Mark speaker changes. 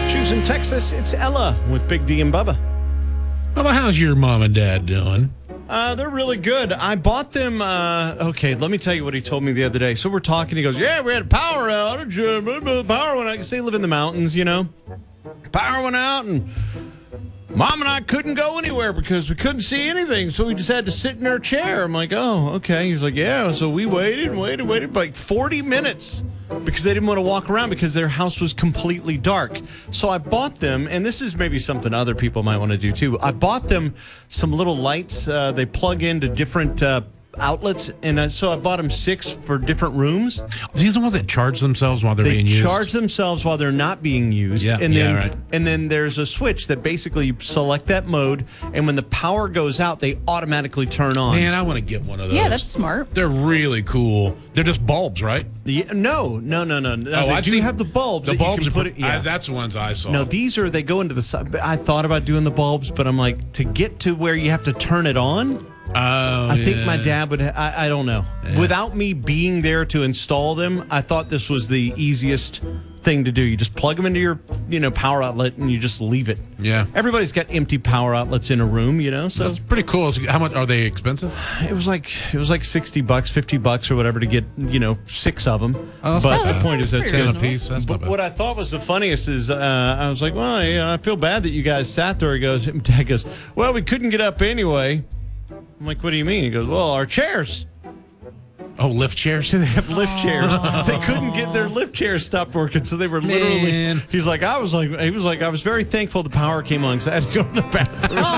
Speaker 1: Houston, Texas, it's Ella with Big D and Bubba.
Speaker 2: Bubba, how's your mom and dad doing?
Speaker 1: They're really good. I bought them. Okay, let me tell you what he told me the other day. So we're talking. He goes, "Yeah, we had a power outage. Power went out. I can say live in the mountains, you know. Power went out, and Mom and I couldn't go anywhere because we couldn't see anything. So we just had to sit in our chair." I'm like, "Oh, okay." He's like, "Yeah." So we waited like 40 minutes because they didn't want to walk around because their house was completely dark. So I bought them, and this is maybe something other people might want to do too. I bought them some little lights. They plug into different outlets, and so I bought them 6 for different rooms.
Speaker 2: These are the ones that charge themselves while they're being used?
Speaker 1: They charge themselves while they're not being used.
Speaker 2: Yeah, right.
Speaker 1: And then there's a switch that basically you select that mode, and when the power goes out, they automatically turn on.
Speaker 2: Man, I want to get one of those.
Speaker 3: Yeah, that's smart.
Speaker 2: They're really cool. They're just bulbs, right?
Speaker 1: Yeah, no.
Speaker 2: I
Speaker 1: do have the bulbs.
Speaker 2: The
Speaker 1: that you
Speaker 2: bulbs
Speaker 1: can
Speaker 2: are
Speaker 1: put it. Yeah.
Speaker 2: that's the ones I saw.
Speaker 1: No, they go into the side. I thought about doing the bulbs, but I'm like, to get to where you have to turn it on, I think my dad would. I don't know. Yeah. Without me being there to install them, I thought this was the easiest thing to do. You just plug them into your, power outlet, and you just leave it.
Speaker 2: Yeah.
Speaker 1: Everybody's got empty power outlets in a room, So
Speaker 2: that's pretty cool. How much are they expensive?
Speaker 1: It was like $60, $50 or whatever to get 6 of them.
Speaker 2: Oh,
Speaker 1: but
Speaker 2: the
Speaker 1: point is,
Speaker 2: that's 10 a piece. That's
Speaker 1: but what I thought was the funniest is I was like, well, I feel bad that you guys sat there. Dad goes, well, we couldn't get up anyway. I'm like, what do you mean? He goes, well, our chairs.
Speaker 2: Oh, lift chairs?
Speaker 1: They have lift chairs. They couldn't get their lift chairs stopped working, so they were literally.
Speaker 2: Man.
Speaker 1: He was like, I was very thankful the power came on because I had to go to the bathroom.